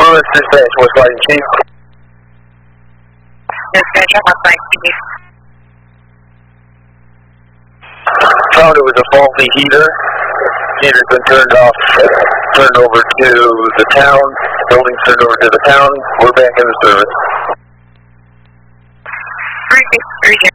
Lewis dispatch, West Lighting Chief. Dispatch, West Lighting Chief. Found it was a faulty heater. Heater's been turned off, turned over to the town. Building's turned over to the town. We're back in the service. 363.